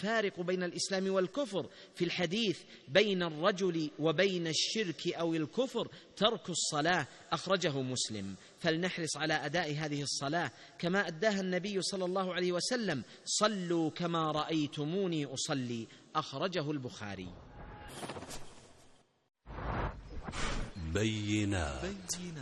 الفارق بين الإسلام والكفر في الحديث بين الرجل وبين الشرك أو الكفر ترك الصلاة، أخرجه مسلم. فلنحرص على أداء هذه الصلاة كما أداها النبي صلى الله عليه وسلم: صلوا كما رأيتموني أصلي، أخرجه البخاري. بينات.